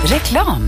Reklam.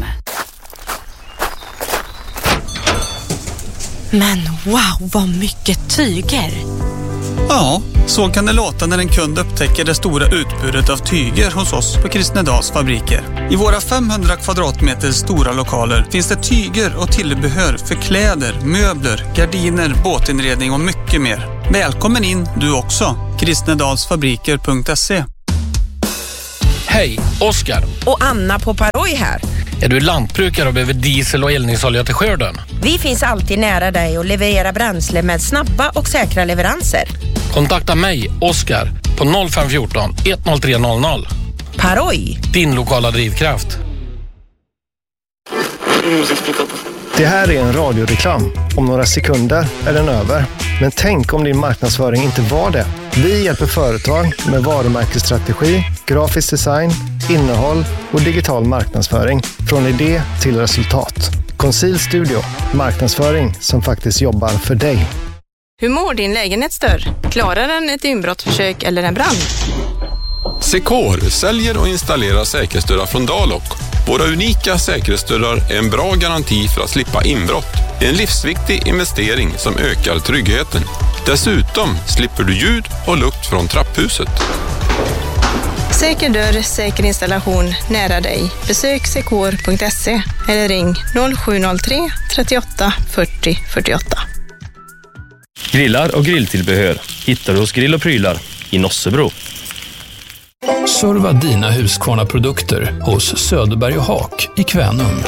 Men wow, vad mycket tyger! Ja, så kan det låta när en kund upptäcker det stora utbudet av tyger hos oss på Kristnedals fabriker. I våra 500 kvadratmeter stora lokaler finns det tyger och tillbehör för kläder, möbler, gardiner, båtinredning och mycket mer. Välkommen in du också. Kristnedalsfabriker.se. Hej, Oskar. Och Anna på Paroj här. Är du lantbrukare och behöver diesel och eldningsolja till skörden? Vi finns alltid nära dig och levererar bränsle med snabba och säkra leveranser. Kontakta mig, Oskar, på 0514 10300. Paroj. Din lokala drivkraft. Det här är en radioreklam. Om några sekunder är den över. Men tänk om din marknadsföring inte var det. Vi hjälper företag med varumärkesstrategi, grafisk design, innehåll och digital marknadsföring. Från idé till resultat. Conceal Studio. Marknadsföring som faktiskt jobbar för dig. Hur mår din lägenhetsdörr? Klarar den ett inbrottsförsök eller en brand? Secor säljer och installerar säkerhetsdörrar från Dalok. Våra unika säkerhetsdörrar är en bra garanti för att slippa inbrott. En livsviktig investering som ökar tryggheten. Dessutom slipper du ljud och lukt från trapphuset. Säker dörr, säker installation nära dig. Besök secor.se eller ring 0703 38 40 48. Grillar och grilltillbehör hittar du hos Grill och Prylar i Nossebro. Serva dina Husqvarna-produkter hos Söderberg och Haak i Kvänum.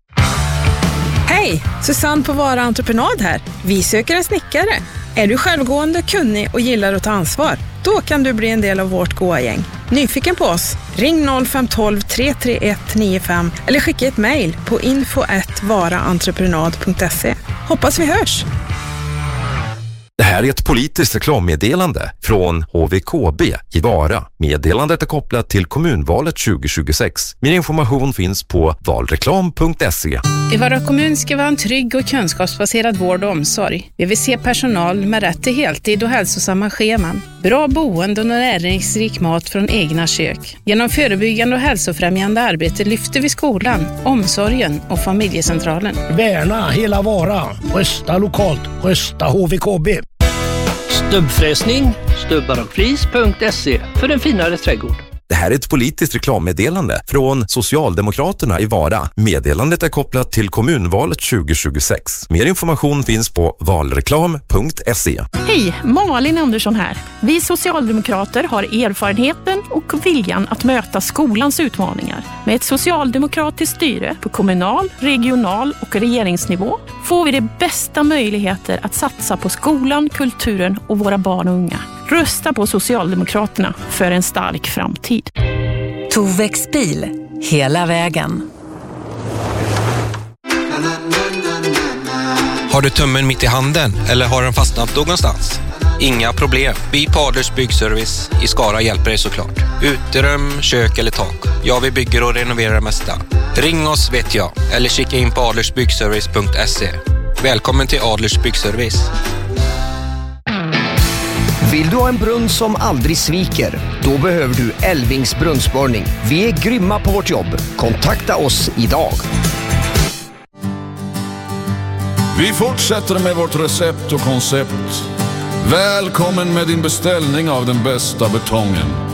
Hej, Susanne på Vara Entreprenad här. Vi söker en snickare. Är du självgående, kunnig och gillar att ta ansvar? Då kan du bli en del av vårt goa gäng. Nyfiken på oss? Ring 0512 331 95 eller skicka ett mejl på info@varaentreprenad.se. Hoppas vi hörs! Det här är ett politiskt reklammeddelande från HVKB i Vara. Meddelandet är kopplat till kommunvalet 2026. Mer information finns på valreklam.se. I Vara kommun ska vara en trygg och kunskapsbaserad vård och omsorg. Vi vill se personal med rätt till heltid och hälsosamma scheman. Bra boende och näringsrik mat från egna kök. Genom förebyggande och hälsofrämjande arbete lyfter vi skolan, omsorgen och familjecentralen. Värna hela Vara. Rösta lokalt. Rösta HVKB. Stubbfräsning, stubbarochflis.se för en finare trädgård. Det här är ett politiskt reklammeddelande från Socialdemokraterna i Vara. Meddelandet är kopplat till kommunvalet 2026. Mer information finns på valreklam.se. Hej, Malin Andersson här. Vi socialdemokrater har erfarenheten och viljan att möta skolans utmaningar. Med ett socialdemokratiskt styre på kommunal, regional och regeringsnivå får vi de bästa möjligheter att satsa på skolan, kulturen och våra barn och unga. Rösta på Socialdemokraterna för en stark framtid. Tovex bil, hela vägen. Har du tummen mitt i handen eller har den fastnat någonstans? Inga problem. Vi på Adlers Byggservice i Skara hjälper dig såklart. Uterum, kök eller tak. Ja, vi bygger och renoverar det mesta. Ring oss vet jag eller kika in på adlersbyggservice.se. Välkommen till Adlers Byggservice. Vill du ha en brunn som aldrig sviker? Då behöver du Elvings brunnsborrning. Vi är grymma på vårt jobb. Kontakta oss idag. Vi fortsätter med vårt recept och koncept. Välkommen med din beställning av den bästa betongen.